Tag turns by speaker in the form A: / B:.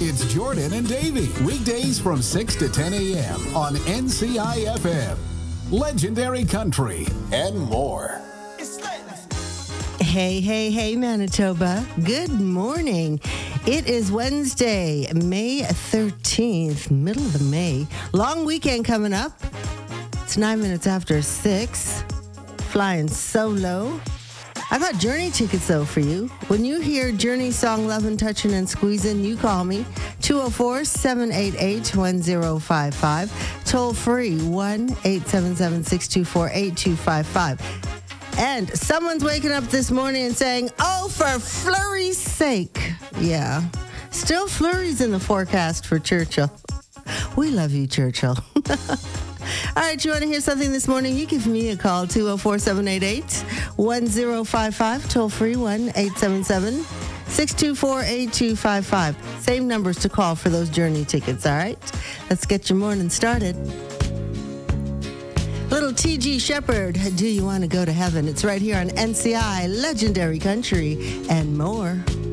A: It's Jordan and Davey. Weekdays from 6 to 10 a.m. on NCI FM. Legendary Country and more.
B: Hey, hey, hey, Manitoba. Good morning. It is Wednesday, May 13th, middle of May. Long weekend coming up. It's 9 minutes after 6. Flying solo. I got Journey tickets, though, for you. When you hear Journey's song Lovin', Touchin' and Squeezin', you call me 204-788-1055. Toll free 1-877-624-8255. And someone's waking up this morning and saying, oh, for flurry's sake. Yeah. Still flurries in the forecast for Churchill. We love you, Churchill. All right, you want to hear something this morning? You give me a call, 204-788-1055. Toll free 1-877-624-8255. Same numbers to call for those Journey tickets, all right? Let's get your morning started. Little T.G. Shepherd, Do You Want to Go to Heaven? It's right here on NCI, Legendary Country, and more.